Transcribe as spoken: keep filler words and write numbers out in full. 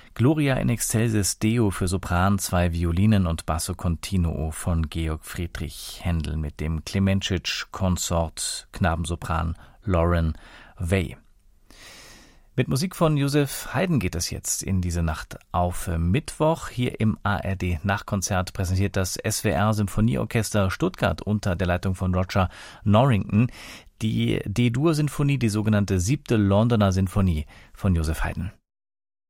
Gloria in excelsis Deo für Sopran, zwei Violinen und Basso Continuo von Georg Friedrich Händel mit dem Klemenčič-Konsort Knabensopran Lauren Way. Mit Musik von Joseph Haydn geht es jetzt in diese Nacht auf Mittwoch. Hier im A R D-Nachtkonzert präsentiert das S W R-Symphonieorchester Stuttgart unter der Leitung von Roger Norrington die D-Dur-Sinfonie, die sogenannte siebte Londoner Sinfonie von Joseph Haydn.